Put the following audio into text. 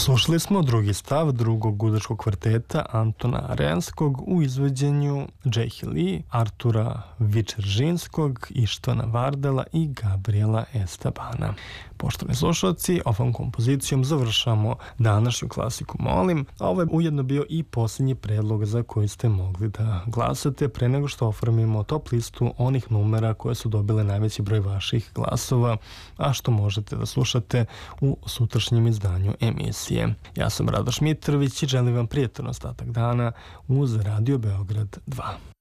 Slušali smo drugi stav drugog gudačkog kvarteta Antona Renskog u izvođenju Džehi Li, Artura Vičeržinskog, Ištvana Vardela i Gabriela Estabana. Poštovani slušalci, ovom kompozicijom završamo današnju klasiku Molim, a ovo je ujedno bio i posljednji predlog za koji ste mogli da glasate pre nego što oformimo top listu onih numera koje su dobile najveći broj vaših glasova, a što možete da slušate u sutrašnjem izdanju emisije. Ja sam Radoš Mitrović i želim vam prijatan ostatak dana uz Radio Beograd 2.